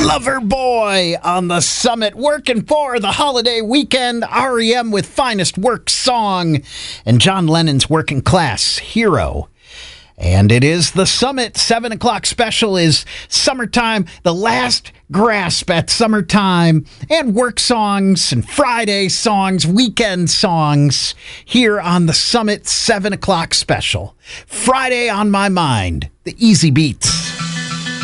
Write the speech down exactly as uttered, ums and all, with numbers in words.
Lover Boy on the Summit, working for the holiday weekend. R E M with Finest Work Song and John Lennon's Working Class Hero. And it is the Summit. seven o'clock special is summertime, the last grasp at summertime, and work songs and Friday songs, weekend songs here on the Summit seven o'clock special. Friday on my mind, the Easy Beats.